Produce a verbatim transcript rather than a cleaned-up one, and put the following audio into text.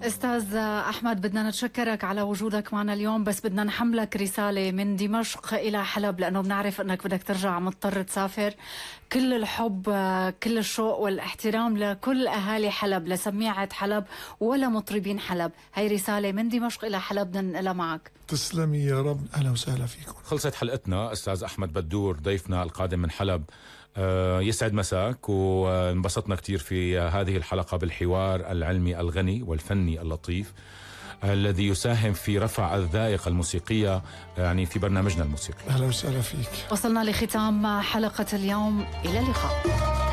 أستاذ أحمد، بدنا نتشكرك على وجودك معنا اليوم، بس بدنا نحملك رسالة من دمشق إلى حلب، لأنه بنعرف أنك بدك ترجع مضطر تسافر. كل الحب، كل الشوق والاحترام لكل أهالي حلب، لسميعة حلب ولا مطربين حلب. هاي رسالة من دمشق إلى حلب بدنا ننقلها معك. تسلمي يا رب، أهلا وسهلا فيكم. خلصت حلقتنا. أستاذ أحمد بدور ضيفنا القادم من حلب. آه يسعد مساك، وانبسطنا كتير في هذه الحلقة بالحوار العلمي الغني والفني اللطيف الذي يساهم في رفع الذائقة الموسيقية يعني في برنامجنا الموسيقي. أهلا وسهلا فيك. وصلنا لختام حلقة اليوم، إلى اللقاء.